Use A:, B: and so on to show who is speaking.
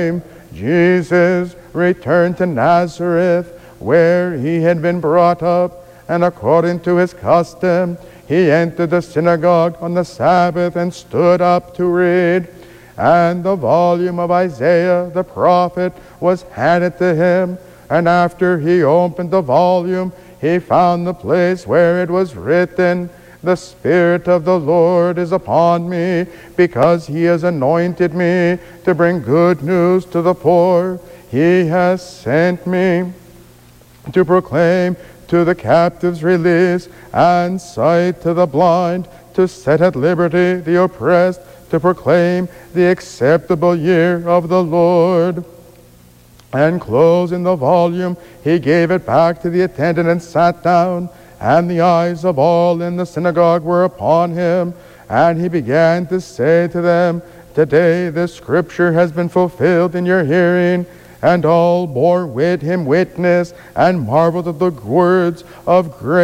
A: Jesus returned to Nazareth, where he had been brought up, and according to his custom, he entered the synagogue on the Sabbath and stood up to read. And the volume of Isaiah the prophet was handed to him, and after he opened the volume, he found the place where it was written, "The Spirit of the Lord is upon me, because he has anointed me to bring good news to the poor. He has sent me to proclaim to the captives release, and sight to the blind, to set at liberty the oppressed, to proclaim the acceptable year of the Lord." And closing the volume, he gave it back to the attendant and sat down. And the eyes of all in the synagogue were upon him. And he began to say to them, "Today this scripture has been fulfilled in your hearing." And all bore with him witness, and marveled at the words of grace.